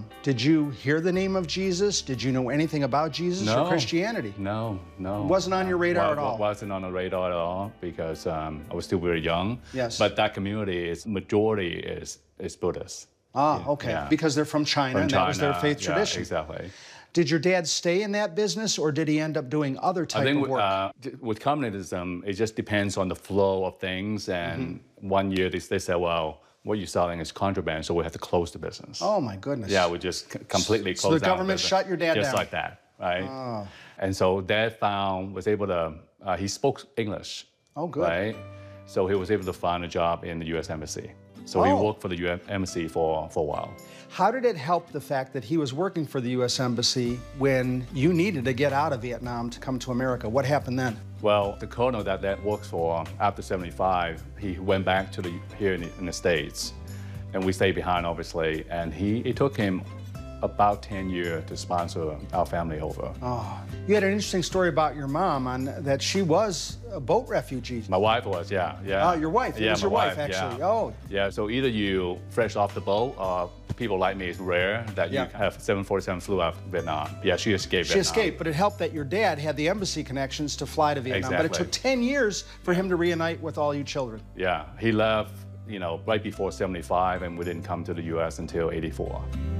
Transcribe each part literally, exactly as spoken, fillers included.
Vietnam, did you hear the name of Jesus? Did you know anything about Jesus no, or Christianity? No, no. It wasn't on your radar uh, at all? Wasn't on the radar at all because um, I was still very young. Yes. But that community, is majority is, is Buddhist. Ah, Yeah, okay. yeah. Because they're from China, From and China, that was their faith yeah, tradition. Exactly. Did your dad stay in that business, or did he end up doing other type I think of work? Uh, with communism, it just depends on the flow of things. And mm-hmm. one year they, they said, well, what you're selling is contraband, so we have to close the business. Oh, my goodness. Yeah, we just c completely closed down. So the government the shut your dad just down? Just like that, right? Oh. And so dad found, was able to, uh, he spoke English. Oh, good. Right? So he was able to find a job in the U S Embassy. So oh. he worked for the U S Embassy for, for a while. How did it help the fact that he was working for the U S Embassy when you needed to get out of Vietnam to come to America? What happened then? Well, the colonel that that works for, after seventy-five, he went back to the here in the, in the States. And we stayed behind, obviously. And he, it took him about ten years to sponsor our family over. Oh, you had an interesting story about your mom on that she was a boat refugee. My wife was, yeah, yeah. Oh, your wife. It yeah, was your my wife, actually. Yeah. Oh. Yeah, so either you fresh off the boat, or people like me, it's rare that you yeah. have seven forty-seven flew out of Vietnam. Yeah, she escaped She Vietnam. escaped, but it helped that your dad had the embassy connections to fly to Vietnam. Exactly. But it took ten years for him to reunite with all you children. Yeah, he left, you know, right before seventy-five, and we didn't come to the U S until eighty-four.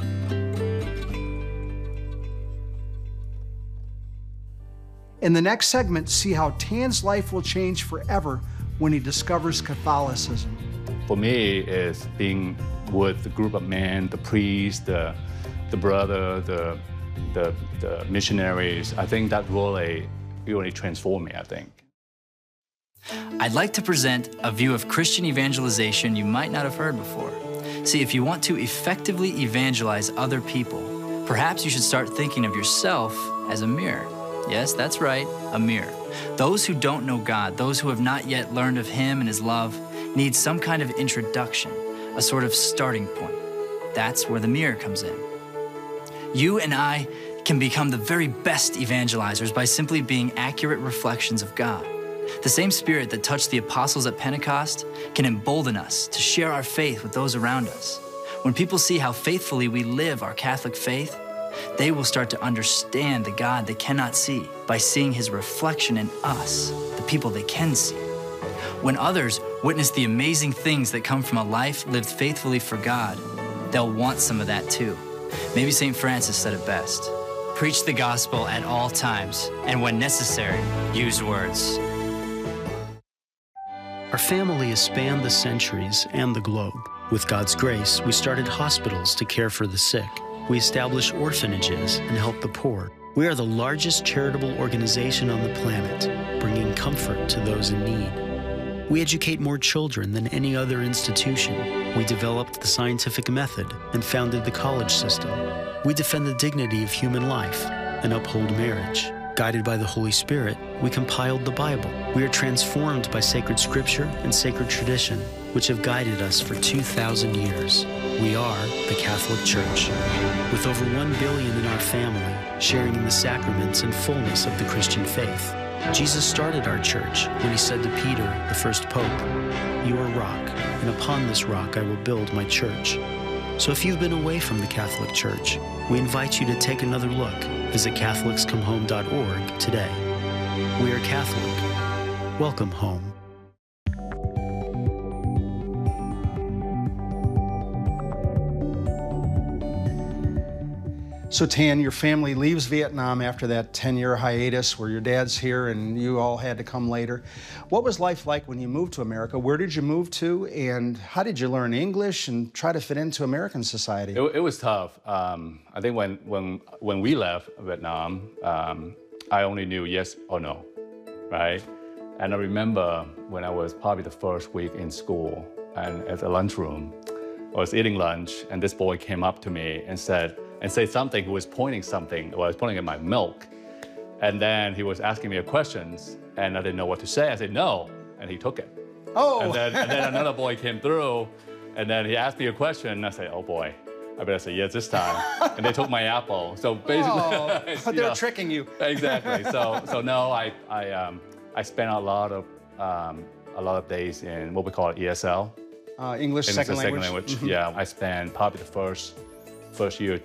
In the next segment, see how Tan's life will change forever when he discovers Catholicism. For me, it's being with the group of men, the priests, the, the brother, the, the, the missionaries. I think that really, really transformed me, I think. I'd like to present a view of Christian evangelization you might not have heard before. See, if you want to effectively evangelize other people, perhaps you should start thinking of yourself as a mirror. Yes, that's right, a mirror. Those who don't know God, those who have not yet learned of Him and His love, need some kind of introduction, a sort of starting point. That's where the mirror comes in. You and I can become the very best evangelizers by simply being accurate reflections of God. The same Spirit that touched the apostles at Pentecost can embolden us to share our faith with those around us. When people see how faithfully we live our Catholic faith, they will start to understand the God they cannot see by seeing His reflection in us, the people they can see. When others witness the amazing things that come from a life lived faithfully for God, they'll want some of that too. Maybe Saint Francis said it best. Preach the gospel at all times, and when necessary, use words. Our family has spanned the centuries and the globe. With God's grace, we started hospitals to care for the sick. We establish orphanages and help the poor. We are the largest charitable organization on the planet, bringing comfort to those in need. We educate more children than any other institution. We developed the scientific method and founded the college system. We defend the dignity of human life and uphold marriage. Guided by the Holy Spirit, we compiled the Bible. We are transformed by sacred scripture and sacred tradition, which have guided us for two thousand years. We are the Catholic Church. With over one billion in our family, sharing in the sacraments and fullness of the Christian faith. Jesus started our church when He said to Peter, the first pope, "You are rock, and upon this rock I will build my church." So if you've been away from the Catholic Church, we invite you to take another look. Visit Catholics Come Home dot org today. We are Catholic. Welcome home. So Tan, your family leaves Vietnam after that ten-year hiatus where your dad's here and you all had to come later. What was life like when you moved to America? Where did you move to, and how did you learn English and try to fit into American society? It, it was tough. Um, I think when, when, when we left Vietnam, um, I only knew yes or no, right? And I remember when I was probably the first week in school, and at the lunchroom, I was eating lunch, and this boy came up to me and said, and say something, he was pointing something, or I was pointing at my milk. And then he was asking me questions, and I didn't know what to say. I said, no, and he took it. Oh! And then, and then another boy came through, and then he asked me a question, and I said, oh boy, I better say yes this time. And they took my apple. So basically, oh, they were know, tricking you. Exactly. So, so no, I, I, um, I spent a lot of, um, a lot of days in what we call E S L. Uh, English, English second second language. language. Mm-hmm. Yeah, I spent probably the first, first year